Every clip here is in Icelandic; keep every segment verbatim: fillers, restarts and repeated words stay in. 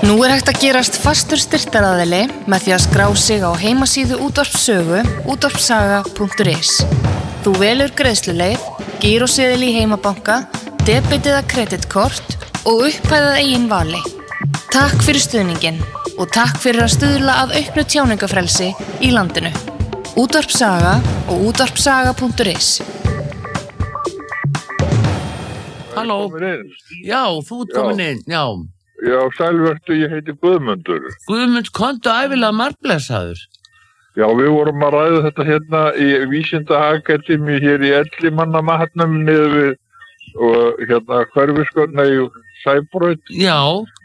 Nú er hægt að gerast fastur styrktaraðili með því að skrá sig á heimasíðu Útvarpssögu útvarpssaga punktur is. Þú velur greiðsluleið, gíróseðil í heimabanka, debet eða kreditkort og upphæðað eigin vali. Takk fyrir stuðninginn og takk fyrir að stuðla að auknu tjáningafrelsi í landinu. Útvarpssaga og útvarpssaga punktur is. Halló, já, þú ert komin inn, já. Já, sælvertu, ég heiti Guðmundur. Guðmund, komdu ævilega margblessaður. Já, við vorum að ræða þetta hérna í Vísindaakademíu hér í Ellimannamatnum niður við og hérna hverfiskotna í Sæbraut. Já,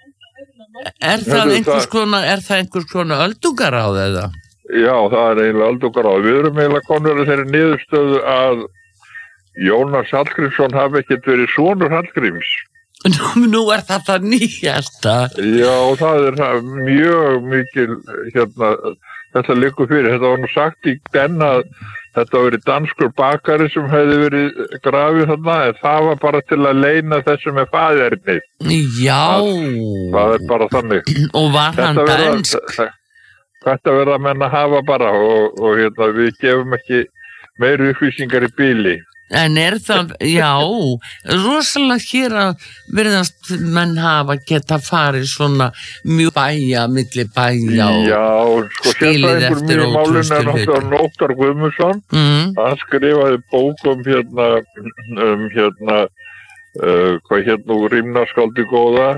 er það einhvers konar, er það einhvers konar öldungaráð eða? Já, það er eiginlega öldungaráð. Við erum eiginlega konur að þeirri niðurstöðu að Jónas Hallgrímsson hafi ekkert verið sonur Hallgríms. Nú, nú er það það nýjasta. Já, það er mjög mikil, hérna, þetta liggur fyrir. Þetta var nú sagt í den að þetta verið danskur bakari sem hefði verið grafið þarna, en það var bara til að leyna þessu með faðernið. Já. Það, það er bara þannig. Og var hann dansk? Þetta verða menn að hafa bara og, og hérna, við gefum ekki meiri upplýsingar í bíli. En er það, já, rosalega hér að verðast menn hafa geta farið svona mjög bæja, milli bæja og já, sko, skilið eftir ótrústur hlutur. Nóttar Guðmundsson, mm. hann skrifaði bók um hérna, um hérna, uh, hvað hérna úr rímnaskáldi góða.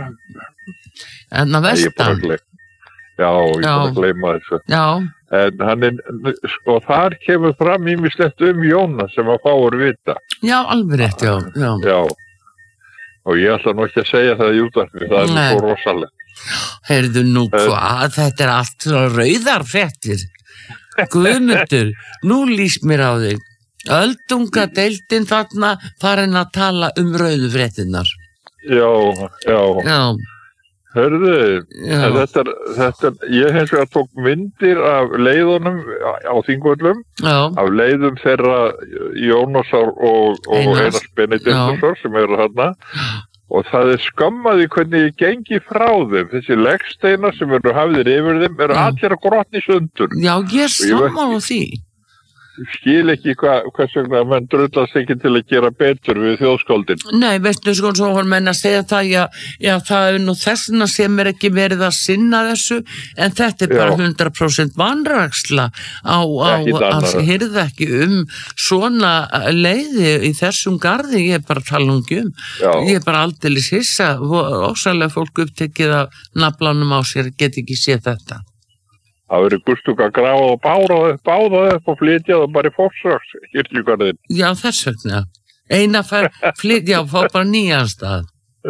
En að vestan? Já, ég er bara að gleyma þessu. Já. En hann er, sko, þar kemur fram ýmislegt um Jónas sem að fáur vita. Já, alveg rétt, já. Já. Já. Og ég ætla nú ekki að segja það í útvarpi, það er svo rosalega. Heyrðu nú hvað, þetta er allt rauðar fréttir. Guðmundur, nú líst mér á þig. Öldungadeildin þarna farin að tala um rauðu fréttinnar. Já, já. Já. Hörðu, þetta, þetta, ég hins vegar tók myndir af leiðunum á Þingvöllum, af leiðum þeirra Jónasar og, og Einars Benediktssonar sem eru þarna og það er skammaði hvernig ég gengi frá þeim. Þessi leggsteinar sem eru hafðir yfir þeim eru allir að grotna í sundur. Já, ég er sammála því. Skil ekki hvað hvers vegna menn drullast ekki til að gera betur við þjóðskáldin. Nei, veistu sko, svo hann menn að segja það, já, já, það er nú þessuna sem er ekki verið að sinna þessu, en þetta er bara já. hundrað prósent vanræksla á, á að hirða ekki um svona leiði í þessum garði, ég er bara að tala um ekki um. Já. Ég er bara aldeilis hissa, ósælega fólk upptekið af naflanum á sér, get ekki séð þetta. Það verið gustug að grafa og bára upp, báða upp og flytja það bara í Fossvogs kirkjugarðinn. Já, þess vegna. Eina fær flytja og fá bara nýjan stað.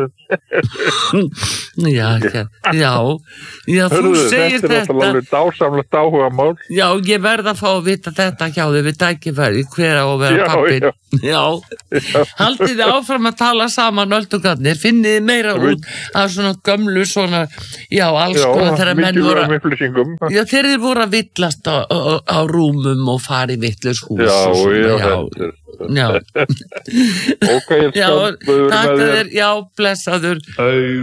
já, já, já, já, þú segir þetta. Þetta er alveg dásamlegt áhugamál. Já, ég verð að fá að vita þetta hjá þig við tækifæri, hver á að vera pappin. Já, já. Haldið þið áfram að tala saman öldungarnir, finnið þið meira út af svona gömlu svona, já, alls konar þegar menn voru að, já, þeir eru voru að villast á, á, á rúmum og fari vitlaus hús. Já, og svona, já, já. Já. Ok, ég skal já, takk þér, já, blessaður.